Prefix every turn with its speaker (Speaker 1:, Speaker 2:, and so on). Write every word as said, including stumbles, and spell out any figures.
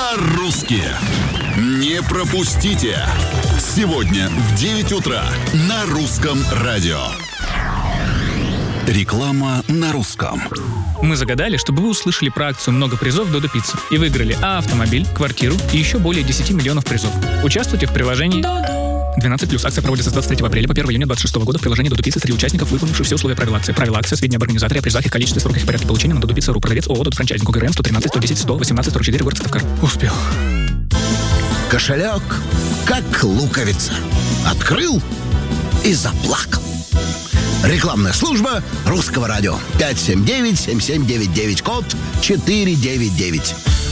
Speaker 1: по-русски. Не пропустите. Сегодня в девять утра на Русском радио. Реклама на русском.
Speaker 2: Мы загадали, чтобы вы услышали про акцию «Много призов Додо Пицца» и выиграли А автомобиль, квартиру и еще более десять миллионов призов. Участвуйте в приложении двенадцать плюс. Акция проводится с двадцать третьего апреля по первого июня двадцать шестого года в приложении Додо Пицца среди участников, выполнивших все условия правил акции. Правила акции, сведения об организаторе, о призах, их количестве, сроках и порядке получения на Додо Пицца ру. Продавец ООО «Додо Франчайзинг», ОГРН сто тринадцать сто десять сто восемнадцать сорок четыре, город Сыктывкар. Успел.
Speaker 3: Кошелек, как луковица. Открыл и заплакал. Рекламная служба Русского радио. пять семь девять семь семь девять девять, код четыре девять девять.